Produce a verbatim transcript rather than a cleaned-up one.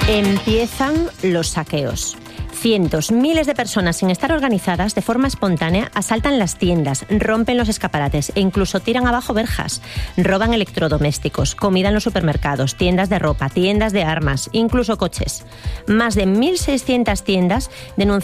Empiezan los saqueos. Cientos, miles de personas sin estar organizadas de forma espontánea asaltan las tiendas, rompen los escaparates e incluso tiran abajo verjas. Roban electrodomésticos, comida en los supermercados, tiendas de ropa, tiendas de armas, incluso coches. Más de mil seiscientas tiendas denunciaron